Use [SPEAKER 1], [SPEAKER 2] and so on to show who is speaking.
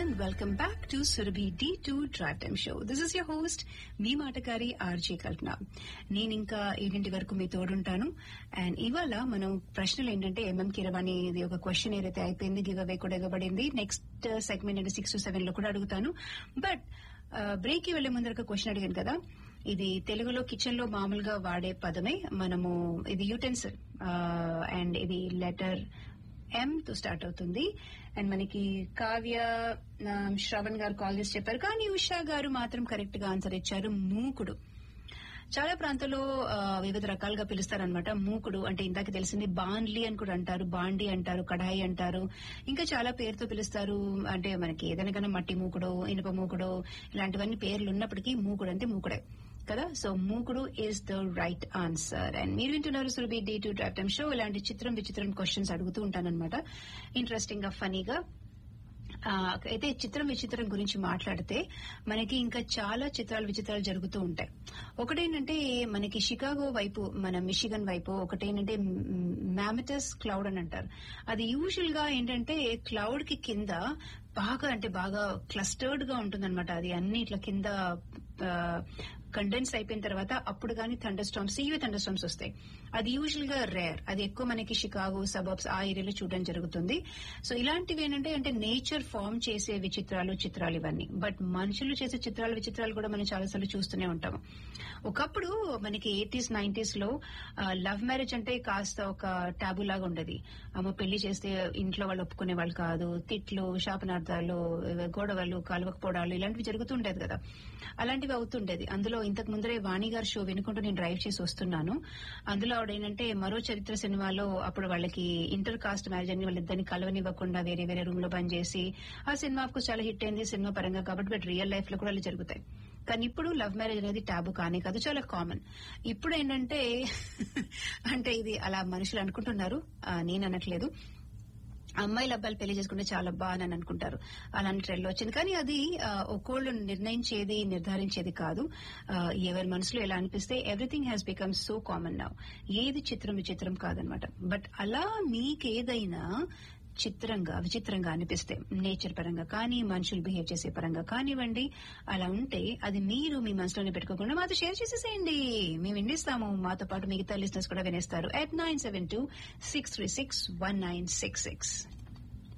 [SPEAKER 1] and welcome back to Surabhi D2 Drive Time Show. This is your host, me మాటకారి RJ కల్పన. నేను ఇంకా 8 వరకు మీ తోడుంటాను. And ఇవాళ మనం ప్రశ్నలు ఏంటంటే ఎంఎం కీరవాణి ఇది ఒక క్వశ్చన్ ఏదైతే అయిపోయింది, గివ్ అవే కూడా ఇవ్వబడింది. నెక్స్ట్ సెగ్మెంట్ అంటే 6 to 7 లో కూడా అడుగుతాను. బట్ బ్రేక్ కి వెళ్లే ముందర ఒక క్వశ్చన్ అడిగాను కదా, ఇది తెలుగులో కిచెన్ లో మామూలుగా వాడే పదమే. మనము ఇది యూటెన్సిల్ అండ్ ఇది లెటర్ ఎం తో స్టార్ట్ అవుతుంది. అండ్ మనకి కావ్య శ్రవణ్ గారు కాల్ చేసి చెప్పారు, కానీ ఉషా గారు మాత్రం కరెక్ట్ గా ఆన్సర్ ఇచ్చారు. మూకుడు. చాలా ప్రాంతాల్లో వివిధ రకాలుగా పిలుస్తారనమాట. మూకుడు అంటే ఇందాక తెలిసింది బాండ్లీ అని కూడా అంటారు, బాండి అంటారు, కడాయి అంటారు, ఇంకా చాలా పేరుతో పిలుస్తారు. అంటే మనకి ఏదైనా కన్నా మట్టి మూకుడు, ఇనుప మూకుడు ఇలాంటివన్నీ పేర్లు ఉన్నప్పటికీ మూకుడు అంటే మూకుడే కదా. సో మూకుడు is the right answer. And మీరు వింటున్నారు Surabhi D2 drive time show. ఇలాంటి చిత్రం విచిత్రం క్వశ్చన్స్ అడుగుతూ ఉంటానన్నమాట, ఇంట్రెస్టింగ్ గా ఫనీగా. అయితే చిత్రం విచిత్రం గురించి మాట్లాడితే మనకి ఇంకా చాలా చిత్రాలు విచిత్రాలు జరుగుతూ ఉంటాయి. ఒకటేంటంటే మనకి షికాగో వైపు, మన మిషిగన్ వైపు ఒకటేంటంటే మ్యామటస్ క్లౌడ్ అని అంటారు. అది యూజువల్ గా ఏంటంటే క్లౌడ్ కి కింద బాగా క్లస్టర్డ్ గా ఉంటుందన్నమాట. అది అన్ని ఇట్లా కింద కండెన్స్ అయిపోయిన తర్వాత అప్పుడు కానీ థండర్ స్టార్మ్స్, సీవే థండర్ స్టార్మ్స్ వస్తాయి. అది యూజువల్ గా రేర్. అది ఎక్కువ మనకి షికాగో సబర్బ్స్ ఆ ఏరియాలో చూడడం జరుగుతుంది. సో ఇలాంటివి ఏంటంటే అంటే నేచర్ ఫార్మ్ చేసే చిత్రాలు ఇవన్నీ. బట్ మనుషులు చేసే చిత్రాలు విచిత్రాలు కూడా మనం చాలాసార్లు చూస్తూనే ఉంటాము. ఒకప్పుడు మనకి 80s 90s లో లవ్ మ్యారేజ్ అంటే కాస్త ఒక టాబు లాగా ఉండేది. అమ్మ పెళ్లి చేస్తే ఇంట్లో వాళ్ళు ఒప్పుకునే వాళ్ళు కాదు, తిట్లు, శాపనార్థాలు, గొడవలు, కలవకపోవడాలు ఇలాంటివి జరుగుతుండేది కదా. అలాంటివి అవుతుండేది. అందులో ఇంతకు ముందరే వాణి గారి షో వినుకుంటూ నేను డ్రైవ్ చేసి వస్తున్నాను. అందులో ఆవిడేంటంటే మరో చరిత్ర సినిమాలో అప్పుడు వాళ్ళకి ఇంటర్ కాస్ట్ మ్యారేజ్ అని వాళ్ళిద్దరిని కలవనివ్వకుండా వేరే వేరే రూమ్ లో బంద్ చేసి ఆ సినిమా ఆఫ్ కోర్స్ చాలా హిట్ అయింది సినిమా పరంగా కాబట్టి. బట్ రియల్ లైఫ్ లో కూడా అలా జరుగుతాయి. కానీ ఇప్పుడు లవ్ మ్యారేజ్ అనేది టాబు కానే కాదు, చాలా కామన్. ఇప్పుడు ఏంటంటే అంటే ఇది అలా మనుషులు అనుకుంటున్నారు, నేను అనట్లేదు. అమ్మాయిలు అబ్బాయిలు పెళ్లి చేసుకుంటే చాలా బాగా అని అనుకుంటారు, అలాంటి ట్రెండ్ వచ్చింది. కానీ అది ఒక్కోళ్ళు నిర్ధారించేది కాదు. ఎవరి మనసులో ఎలా అనిపిస్తే everything has become so common now. ఏది చిత్రం విచిత్రం కాదనమాట. బట్ అలా మీకేదైనా విచిత్రంగా అనిపిస్తే నేచర్ పరంగా కానీ మనుషులు బిహేవ్ చేసే పరంగా కానివ్వండి, అలా ఉంటే అది మీరు మీ మనసులోనే పెట్టుకోకుండా మాతో షేర్ చేసేసేయండి. మేము వినిస్తాము, మాతో పాటు మిగతా లిస్టర్స్ కూడా వినేస్తారు. at 972-636-1966.